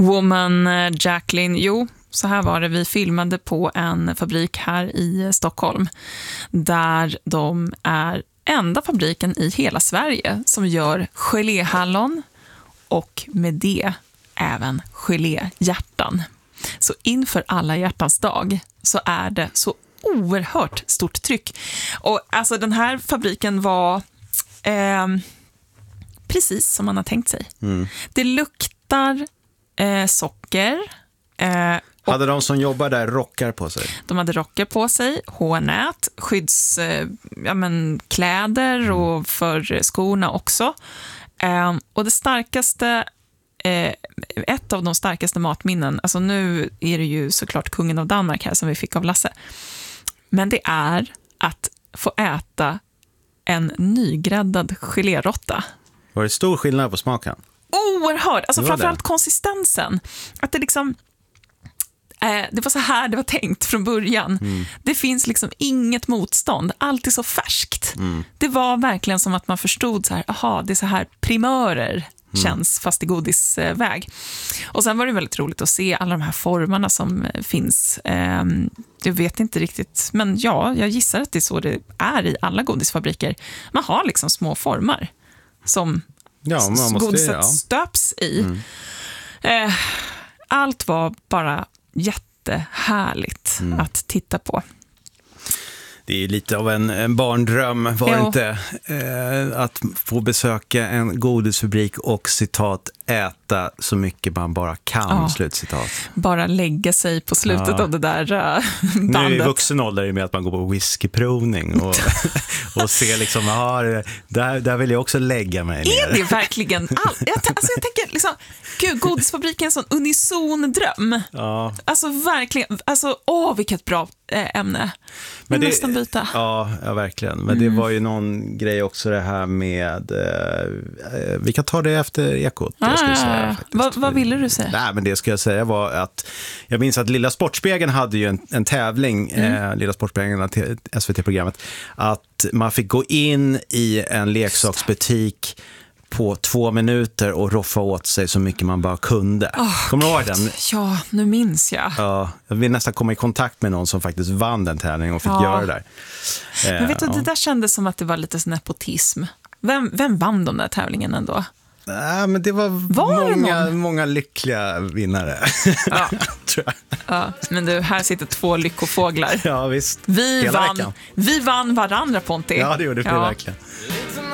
Woman Jacqueline, jo, så här var det. Vi filmade på en fabrik här i Stockholm där de är enda fabriken i hela Sverige som gör geléhallon och med det även geléhjärtan. Så inför alla hjärtans dag så är det så oerhört stort tryck. Och alltså den här fabriken var precis som man har tänkt sig. Det luktar socker. Hade de som jobbar där rockar på sig? De hade rockar på sig, hårnät, kläder och för skorna också. Och det starkaste, ett av de starkaste matminnen, alltså nu är det ju såklart kungen av Danmark här som vi fick av Lasse. Men det är att få äta en nygräddad gelérotta. Var det stor skillnad på smaken? Oerhört, alltså framförallt det. Konsistensen. Att det liksom det var så här det var tänkt från början. Det finns liksom inget motstånd. Allt är så färskt. Det var verkligen som att man förstod så här, aha, det är så här primörer känns fast i godisväg. Och sen var det väldigt roligt att se alla de här formarna som finns. Jag vet inte riktigt, men ja, jag gissar att det är så det är i alla godisfabriker. Man har liksom små formar som godiset stöps i. Allt var bara jättehärligt att titta på. Det är lite av en barndröm, var det inte? Att få besöka en godisfabrik och citat äta så mycket man bara kan, slutcitat. Bara lägga sig på slutet av det där bandet. Nu i vuxen ålder är det med att man går på whiskyprovning och ser liksom, där vill jag också lägga mig ner. Är det verkligen jag tänker liksom, gud, godisfabriken är en sån unison dröm. Ja. Alltså verkligen, alltså vilket bra ämne. Men nästan byta. Ja, verkligen. Men det var ju någon grej också det här med vi kan ta det efter Ekot. Vad ville du säga? Nej, men det ska jag säga var att jag minns att Lilla Sportspegeln hade ju en tävling, Lilla Sportspegeln, SVT-programmet, att man fick gå in i en leksaksbutik på 2 minuter och roffa åt sig så mycket man bara kunde. Kommer du ihåg den? Ja, nu minns jag. Ja, jag vill nästan komma i kontakt med någon som faktiskt vann den tävlingen och fick göra det där. Men vet du, det där kändes som att det var lite sån nepotism. Vem vann de där tävlingen ändå? Nej, men det var många lyckliga vinnare. Ja. Tror jag. Ja, men du, här sitter 2 lyckofåglar. Ja, visst. Vi vann varandra, Ponti. Ja, det gjorde vi verkligen.